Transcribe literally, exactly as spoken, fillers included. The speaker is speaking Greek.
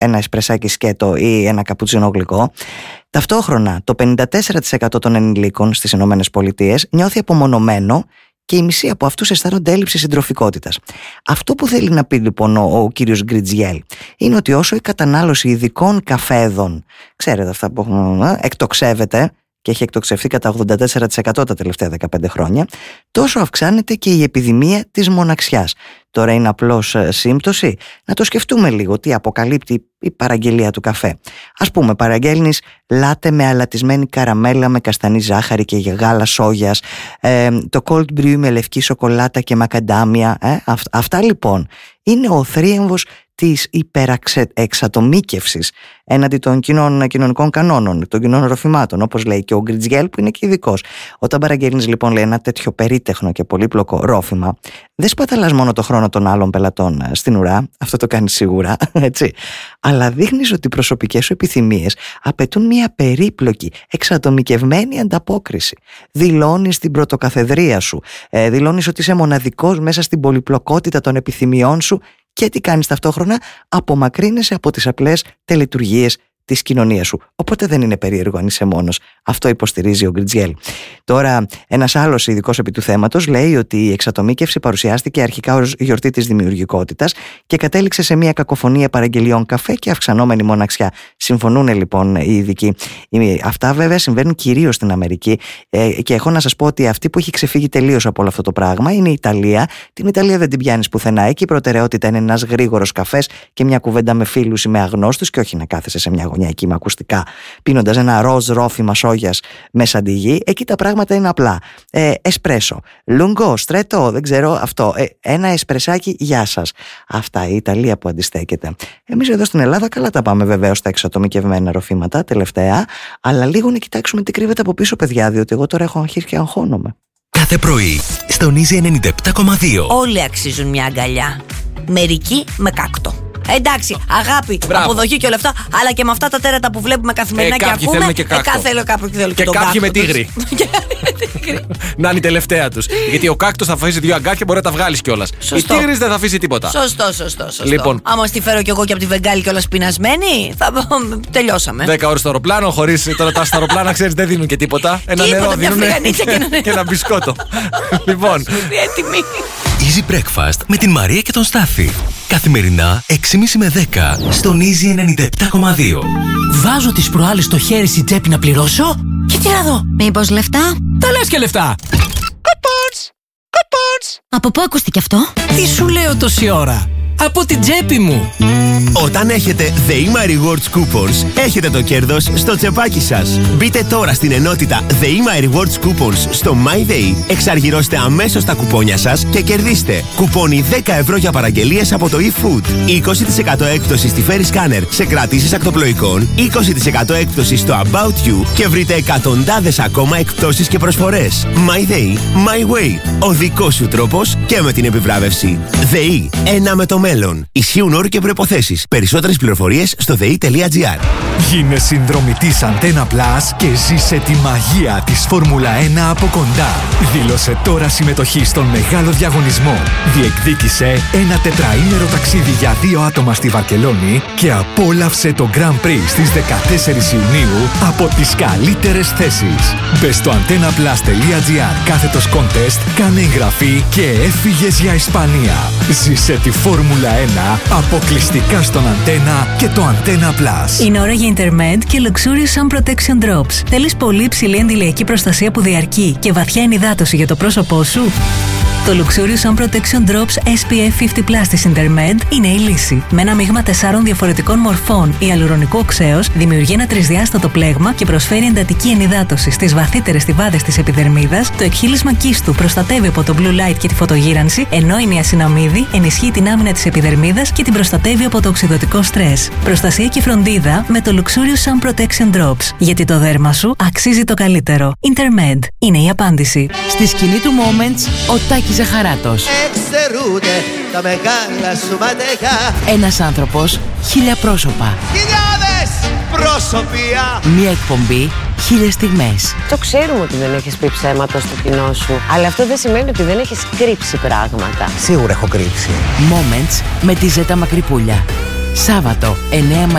ένα εσπρεσάκι σκέτο ή ένα καπουτσίνο γλυκό. Ταυτόχρονα το πενήντα τέσσερα τοις εκατό των ενηλίκων στις Ηνωμένες Πολιτείες νιώθει απομονωμένο και η μισή από αυτούς αισθάνονται έλλειψη συντροφικότητας. Αυτό που θέλει να πει λοιπόν ο, ο κύριος Γκριτζιέλ είναι ότι όσο η κατανάλωση ειδικών καφέδων, ξέρετε αυτά που έχουν, εκτοξεύεται και έχει εκτοξευθεί κατά ογδόντα τέσσερα τοις εκατό τα τελευταία δεκαπέντε χρόνια, τόσο αυξάνεται και η επιδημία της μοναξιάς. Τώρα είναι απλώς σύμπτωση. Να το σκεφτούμε λίγο τι αποκαλύπτει η παραγγελία του καφέ. Ας πούμε, παραγγέλνεις λάτε με αλατισμένη καραμέλα με καστανή ζάχαρη και γάλα σόγιας, ε, το cold brew με λευκή σοκολάτα και μακαντάμια. Ε, αυ, αυτά λοιπόν είναι ο θρίαμβος της υπεραξατομίκευσης έναντι των κοινών, κοινωνικών κανόνων, των κοινών ροφημάτων, όπως λέει και ο Γκριτζιέλ που είναι και ειδικός. Όταν παραγγέλνεις λοιπόν, λέει, ένα τέτοιο περίτεχνο και πολύπλοκο ρόφημα, δεν σπαταλάς μόνο το χρόνο των άλλων πελατών στην ουρά, αυτό το κάνεις σίγουρα, έτσι, αλλά δείχνεις ότι οι προσωπικές σου επιθυμίες απαιτούν μια περίπλοκη, εξατομικευμένη ανταπόκριση. Δηλώνεις την πρωτοκαθεδρία σου, ε, δηλώνεις ότι είσαι μοναδικός μέσα στην πολυπλοκότητα των επιθυμιών σου. Και τι κάνεις ταυτόχρονα? Απομακρύνεσαι από τις απλές τελετουργίες της κοινωνίας σου. Οπότε δεν είναι περίεργο αν είσαι μόνος. Αυτό υποστηρίζει ο Γκριτζιέλ. Τώρα, ένας άλλος ειδικός επί του θέματος λέει ότι η εξατομίκευση παρουσιάστηκε αρχικά ως γιορτή της δημιουργικότητας και κατέληξε σε μια κακοφωνία παραγγελιών καφέ και αυξανόμενη μοναξιά. Συμφωνούν λοιπόν οι ειδικοί. Αυτά βέβαια συμβαίνουν κυρίως στην Αμερική. Ε, και έχω να σας πω ότι αυτή που έχει ξεφύγει τελείως από όλο αυτό το πράγμα είναι η Ιταλία. Την Ιταλία δεν την πιάνεις πουθενά. Εκεί η προτεραιότητα είναι ένας γρήγορος καφές και μια κουβέντα με φίλους ή με αγνώστους, και όχι να κάθεσαι σε μια γωνιά εκεί με ακουστικά, πίνοντας ένα ροζ ρόφημα σόγιας με σαντιγί. Εκεί τα πράγματα είναι απλά. Ε, εσπρέσο, λούγκο, στρέτο, δεν ξέρω αυτό. Ε, ένα εσπρεσάκι, γεια σας. Αυτά, η Ιταλία που αντιστέκεται. Εμείς εδώ στην Ελλάδα καλά τα πάμε βεβαίως στα εξατομικευμένα ροφήματα τελευταία, αλλά λίγο να κοιτάξουμε τι κρύβεται από πίσω, παιδιά, διότι εγώ τώρα έχω αρχίσει και αγχώνομαι. Κάθε πρωί στον Easy ενενήντα επτά κόμμα δύο. Όλοι αξίζουν μια αγκαλιά. Μερικοί με κάκτο. Εντάξει, αγάπη, Μπράβο. αποδοχή και όλα αυτά, αλλά και με αυτά τα τέρατα που βλέπουμε καθημερινά Ε, και κάποιοι ακούμε. θέλουν και κάκτο. Ε, θέλω κάποιοι θέλουν Και τον κάποιοι κάκτο με τους. τίγρη. Να είναι η τελευταία τους. Γιατί ο κάκτος θα αφήσει δύο αγκάθια, μπορεί να τα βγάλεις κιόλας. Η Σωστό. τίγρης δεν θα αφήσει τίποτα. Σωστό, σωστό, σωστό. Λοιπόν. Άμα στη φέρω κι εγώ και από τη Βεγγάλη κιόλας πεινασμένη, θα τελειώσαμε. Δέκα ώρες στο αεροπλάνο, χωρίς τώρα τα στα αεροπλάνα, ξέρεις, δεν δίνουν και τίποτα. Ένα Τίποτα, νερό μια δίνουν φρυγανίτσα και ένα νερό. και ένα μπισκότο. Λοιπόν, Έτοιμη. Easy Breakfast με την Μαρία και τον Στάθη. Καθημερινά έξι και μισή με δέκα στον Easy ενενήντα επτά κόμμα δύο. Βάζω τις προάλλες στο χέρι στην τσέπη να πληρώσω και τι να δω. Μήπως λεφτά? Τα λες και λεφτά. Από πού ακούστηκε αυτό? Τι σου λέω τόση ώρα? Από την τσέπη μου. Όταν έχετε ΔΕΗΜΑ Rewards Coupons, έχετε το κέρδος στο τσεπάκι σας. Μπείτε τώρα στην ενότητα ΔΕΗΜΑ Rewards Coupons στο MyDay, εξαργυρώστε αμέσως τα κουπόνια σας και κερδίστε κουπόνι δέκα ευρώ για παραγγελίες από το eFood, είκοσι τοις εκατό έκπτωση στη Ferry Scanner σε κρατήσεις ακτοπλοϊκών, είκοσι τοις εκατό έκπτωση στο About You και βρείτε εκατοντάδες ακόμα εκπτώσεις και προσφορές. MyDay, My Way. Ο δικός σου τρόπος και με την επιβράβευση. ΔΕΗ, ένα με το μέλλον. Ισχύουν όροι και προϋποθέσεις. Περισσότερες πληροφορίες στο δε ι τελεία τζι άρ. Γίνε συνδρομητής Antenna Plus και ζήσε τη μαγεία της Φόρμουλα ένα από κοντά. Δήλωσε τώρα συμμετοχή στον μεγάλο διαγωνισμό. Διεκδίκησε ένα τετραήμερο ταξίδι για δύο άτομα στη Βαρκελόνη και απόλαυσε το Grand Prix στις δεκατέσσερις Ιουνίου από τις καλύτερες θέσεις. Μπες στο antennaplus.gr κάθετος contest, κάνε εγγραφή και έφυγες για Ισπανία. Ζήσε τη Φόρμουλα ένα αποκλειστικά στον Antenna και το Antenna Plus. Είναι ώρα για Intermed και Luxurious Sun Protection Drops. Θέλεις πολύ υψηλή αντιλιακή προστασία που διαρκεί και βαθιά ενυδάτωση για το πρόσωπό σου? Το Luxurious Sun Protection Drops ες πι εφ πενήντα πλας της Intermed είναι η λύση. Με ένα μείγμα τεσσάρων διαφορετικών μορφών ιαλουρονικού οξέως δημιουργεί ένα τρισδιάστατο πλέγμα και προσφέρει εντατική ενυδάτωση στις βαθύτερες στιβάδες της επιδερμίδας. Το εκχύλισμα κίστου προστατεύει από το blue light και τη φωτογύρανση, ενώ η νιασιναμίδη ενισχύει την άμυνα της επιδερμίδας και την προστατεύει από το οξυδωτικό στρες. Προστασία και φροντίδα με το Luxurious Sun Protection Drops. Γιατί το δέρμα σου αξίζει το καλύτερο. Intermed είναι η απάντηση. Στη σκηνή του Moments, ο Τάκης Ζαχαράτος. Εξαιρούνται τα μεγάλα σου ματεγιά. Ένας άνθρωπος, χίλια πρόσωπα. Χιλιάδες προσωπία. Μία εκπομπή, χίλιες στιγμές. Το ξέρουμε ότι δεν έχεις πει ψέματα στο κοινό σου, αλλά αυτό δεν σημαίνει ότι δεν έχεις κρύψει πράγματα. Σίγουρα έχω κρύψει. Moments με τη Ζέτα Μακρυπούλια. Σάββατο εννέα